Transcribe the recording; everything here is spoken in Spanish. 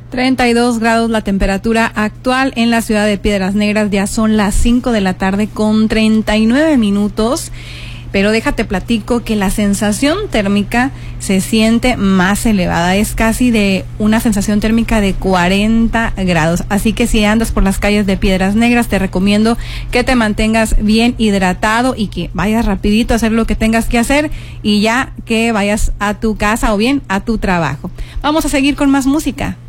32 grados la temperatura actual en la ciudad de Piedras Negras. Ya son las 5 de la tarde con 39 minutos. Pero déjate platico que la sensación térmica se siente más elevada. Es casi de una sensación térmica de 40 grados. Así que si andas por las calles de Piedras Negras, te recomiendo que te mantengas bien hidratado y que vayas rapidito a hacer lo que tengas que hacer y ya que vayas a tu casa o bien a tu trabajo. Vamos a seguir con más música.